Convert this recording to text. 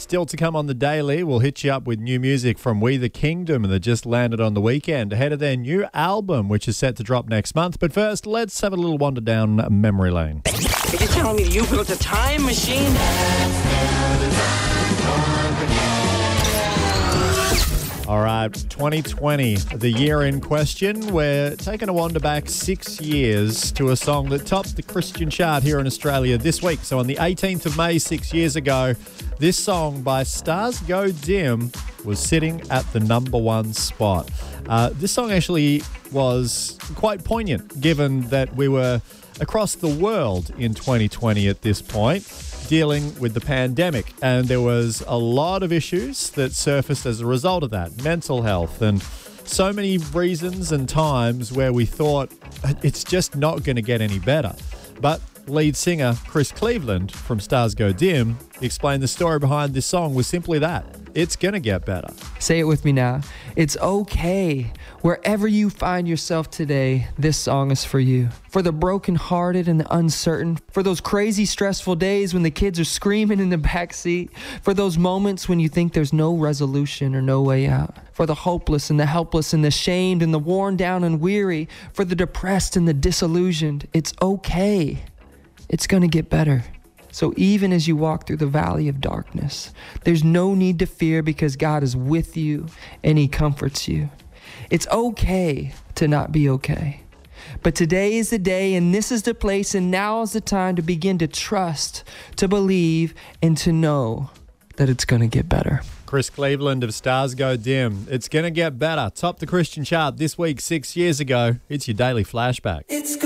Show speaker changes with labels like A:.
A: Still to come on the Daily, we'll hit you up with new music from We the Kingdom that just landed on the weekend ahead of their new album, which is set to drop next month. But first, let's have a little wander down memory lane.
B: Are you telling me you built a time machine?
A: All right, 2020, the year in question. We're taking a wander back 6 years to a song that topped the Christian chart here in Australia this week. So on the 18th of May, 6 years ago, this song by Stars Go Dim was sitting at the number one spot. This song actually was quite poignant, given that we were across the world in 2020 at this point, dealing with the pandemic. And there was a lot of issues that surfaced as a result of that. Mental health and so many reasons and times where we thought it's just not going to get any better. But lead singer Chris Cleveland from Stars Go Dim explained the story behind this song was simply that. It's going to get better.
C: Say it with me now. It's okay. Wherever you find yourself today, this song is for you. For the brokenhearted and the uncertain. For those crazy, stressful days when the kids are screaming in the backseat. For those moments when you think there's no resolution or no way out. For the hopeless and the helpless and the shamed and the worn down and weary. For the depressed and the disillusioned. It's okay. It's going to get better. So even as you walk through the valley of darkness, there's no need to fear because God is with you and He comforts you. It's okay to not be okay. But today is the day and this is the place and now is the time to begin to trust, to believe, and to know that it's going to get better.
A: Chris Cleveland of Stars Go Dim. It's going to get better. Top the Christian chart this week 6 years ago. It's your daily flashback.
D: It's